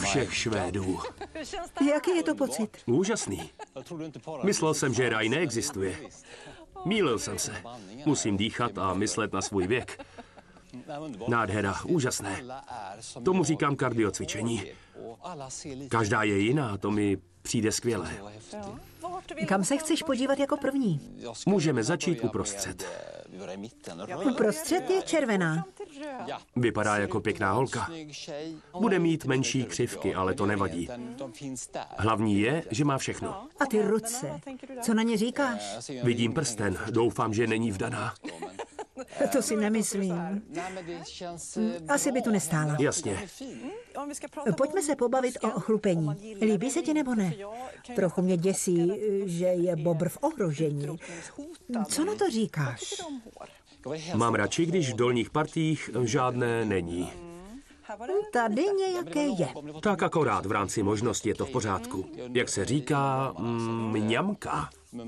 všech Švédů. Jaký je to pocit? Úžasný. Myslel jsem, že raj neexistuje. Mýlil jsem se. Musím dýchat a myslet na svůj věk. Nádhera, úžasné. Tomu říkám kardiocvičení. Každá je jiná, to mi přijde skvělé. Kam se chceš podívat jako první? Můžeme začít uprostřed. Uprostřed je červená. Vypadá jako pěkná holka. Bude mít menší křivky, ale to nevadí. Hlavní je, že má všechno. A ty ruce, co na ně říkáš? Vidím prsten, doufám, že není vdaná. To si nemyslím. Asi by tu nestála. Jasně. Pojďme se pobavit o ochlupení. Líbí se ti nebo ne? Trochu mě děsí, že je bobr v ohrožení. Co na to říkáš? Mám radši, když v dolních partiích žádné není. Tady nějaké je. Tak akorát v rámci možnosti je to v pořádku. Jak se říká, mňamka.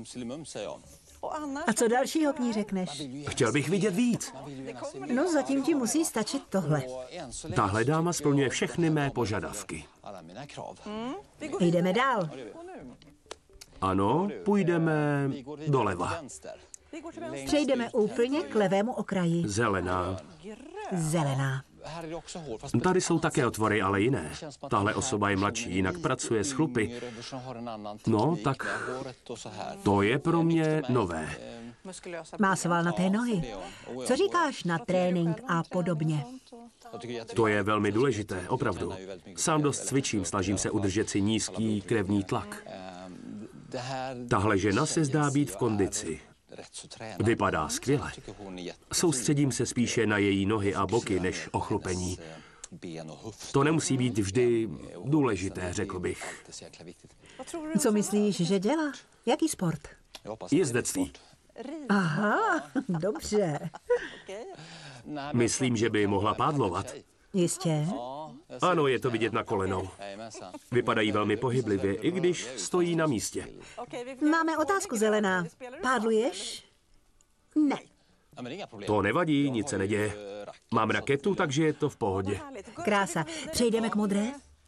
A co dalšího k ní řekneš? Chtěl bych vidět víc. No, zatím ti musí stačit tohle. Tahle dáma splňuje všechny mé požadavky. Jdeme dál. Ano, půjdeme doleva. Přejdeme úplně k levému okraji. Zelená. Zelená. Tady jsou také otvory, ale jiné. Tahle osoba je mladší, jinak pracuje s chlupy. No, tak to je pro mě nové. Má svalnaté nohy. Co říkáš na trénink a podobně? To je velmi důležité, opravdu. Sám dost cvičím, snažím se udržet si nízký krevní tlak. Tahle žena se zdá být v kondici. Vypadá skvěle. Soustředím se spíše na její nohy a boky, než ochlupení. To nemusí být vždy důležité, řekl bych. Co myslíš, že dělá? Jaký sport? Jezdectví. Aha, dobře. Myslím, že by mohla pádlovat. Jistě. Ano, je to vidět na kolenou. Vypadají velmi pohyblivě, i když stojí na místě. Máme otázku, Zelená. Pádluješ? Ne. To nevadí, nic se neděje. Mám raketu, takže je to v pohodě. Krása. Přejdeme k modré?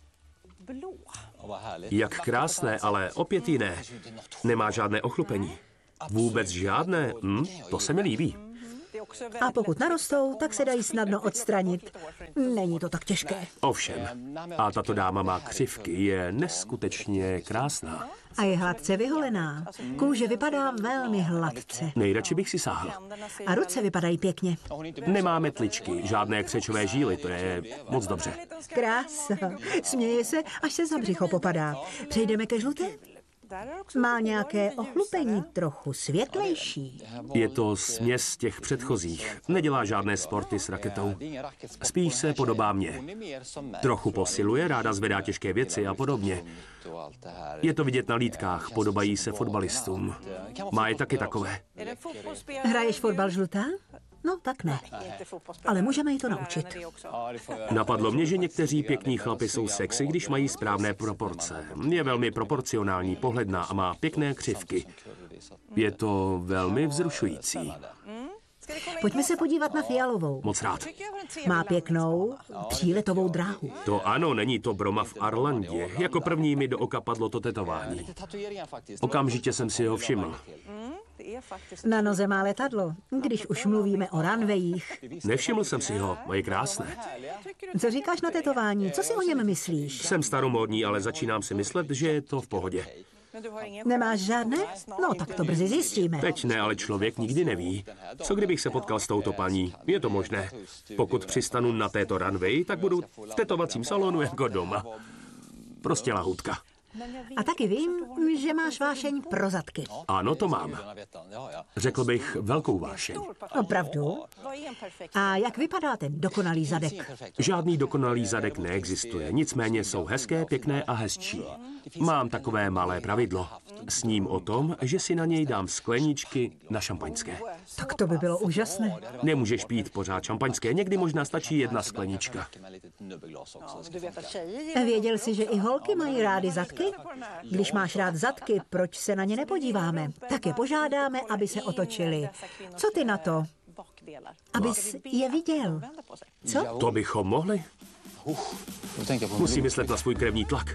Jak krásné, ale opět jiné. Nemá žádné ochlupení. Vůbec žádné. To se mi líbí. A pokud narostou, tak se dají snadno odstranit. Není to tak těžké. Ovšem. A tato dáma má křivky, je neskutečně krásná. A je hladce vyholená. Kůže vypadá velmi hladce. Nejradši bych si sáhl. A ruce vypadají pěkně. Nemá metličky, žádné křečové žíly, to je moc dobře. Krása. Směje se, až se za břicho popadá. Přejdeme ke žluté? Má nějaké ochlupení, trochu světlejší. Je to směs těch předchozích. Nedělá žádné sporty s raketou. Spíš se podobá mně. Trochu posiluje, ráda zvedá těžké věci a podobně. Je to vidět na lítkách, podobají se fotbalistům. Má je taky takové. Hraješ fotbal, žlutá? No, tak ne. Ale můžeme jí to naučit. Napadlo mě, že někteří pěkní chlapi jsou sexy, když mají správné proporce. Je velmi proporcionální, pohledná a má pěkné křivky. Je to velmi vzrušující. Pojďme se podívat na fialovou. Moc rád. Má pěknou příletovou dráhu. To ano, není to Broma v Arlandě. Jako první mi do oka padlo to tetování. Okamžitě jsem si ho všiml. Na noze má letadlo, když už mluvíme o runwayích. Nevšiml jsem si ho, je krásné. Co říkáš na tetování? Co si o něm myslíš? Jsem staromódní, ale začínám si myslet, že je to v pohodě. Nemáš žádné? No, tak to brzy zjistíme. Teď ne, ale člověk nikdy neví. Co kdybych se potkal s touto paní? Je to možné. Pokud přistanu na této runway, tak budu v tetovacím salonu jako doma. Prostě lahůdka. A taky vím, že máš vášeň pro zadky. Ano, to mám. Řekl bych velkou vášeň. Opravdu? A jak vypadá ten dokonalý zadek? Žádný dokonalý zadek neexistuje, nicméně jsou hezké, pěkné a hezčí. Mám takové malé pravidlo. Sním o tom, že si na něj dám skleničky na šampaňské. Tak to by bylo úžasné. Nemůžeš pít pořád šampaňské, někdy možná stačí jedna sklenička. Věděl jsi, že i holky mají rády zadky? Když máš rád zadky, proč se na ně nepodíváme? Tak je požádáme, aby se otočili. Co ty na to? Abys je viděl. Co? To bychom mohli. Musí myslet na svůj krevní tlak.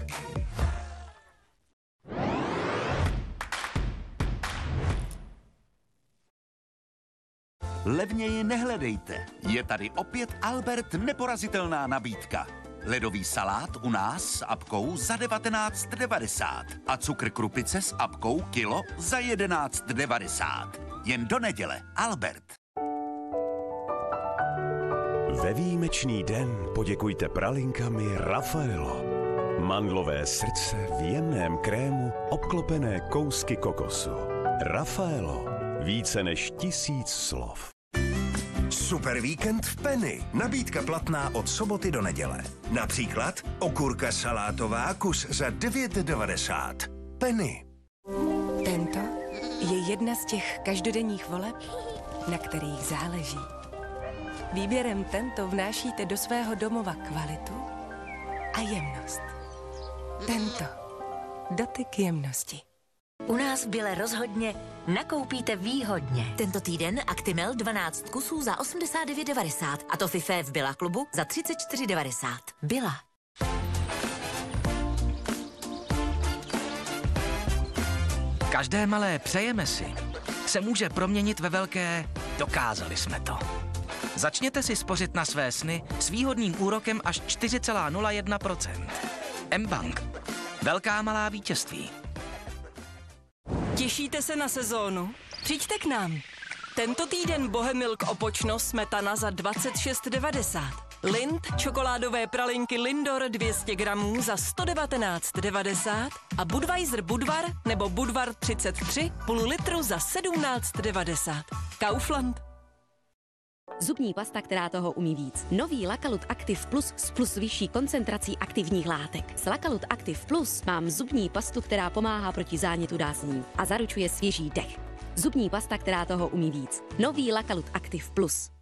Levněji nehledejte. Je tady opět Albert neporazitelná nabídka. Ledový salát u nás s apkou za 19,90 a cukr krupice s apkou kilo za 11,90. Jen do neděle. Albert. Ve výjimečný den poděkujte pralinkami Raffaello. Mandlové srdce v jemném krému obklopené kousky kokosu. Raffaello. Více než 1000 slov. Super víkend v Penny. Nabídka platná od soboty do neděle. Například okurka salátová kus za 9,90. Penny. Tento je jedna z těch každodenních voleb, na kterých záleží. Výběrem Tento vnášíte do svého domova kvalitu a jemnost. Tento. Dotyk jemnosti. U nás v Bile rozhodně nakoupíte výhodně. Tento týden Actimel 12 kusů za 89,90 a to Fifé v Billa klubu za 34,90. Billa. Každé malé přejeme si se může proměnit ve velké dokázali jsme to. Začněte si spořit na své sny s výhodným úrokem až 4,01%. mBank. Velká malá vítězství. Těšíte se na sezónu? Přijďte k nám. Tento týden Bohemilk Opočno smetana za 26,90. Lind čokoládové pralinky Lindor 200 gramů za 119,90 a Budweiser Budvar nebo Budvar 33 půl litru za 17,90. Kaufland. Zubní pasta, která toho umí víc. Nový Lakalut Active Plus s plus vyšší koncentrací aktivních látek. S Lakalut Active Plus mám zubní pastu, která pomáhá proti zánětu dásní a zaručuje svěží dech. Zubní pasta, která toho umí víc. Nový Lakalut Active Plus.